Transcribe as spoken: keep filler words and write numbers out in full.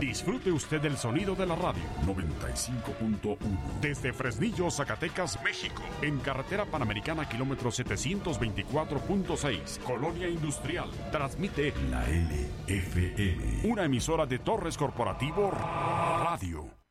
Disfrute usted del sonido de la radio. noventa y cinco punto uno. Desde Fresnillo, Zacatecas, México. En carretera Panamericana, kilómetro setecientos veinticuatro punto seis. Colonia Industrial. Transmite La L F M. Una emisora de Torres Corporativo Radio.